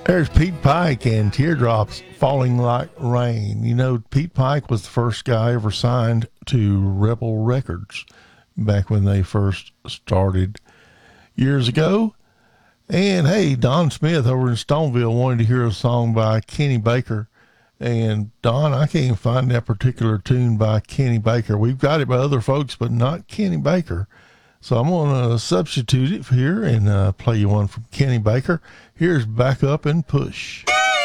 There's Pete Pike and Teardrops Falling Like Rain. You know, Pete Pike was the first guy ever signed to Rebel Records back when they first started years ago. And hey, Don Smith over in Stoneville wanted to hear a song by Kenny Baker. And Don, I can't find that particular tune by Kenny Baker. We've got it by other folks, but not Kenny Baker. So I'm going to substitute it here and play you one from Kenny Baker. Here's Back Up and Push.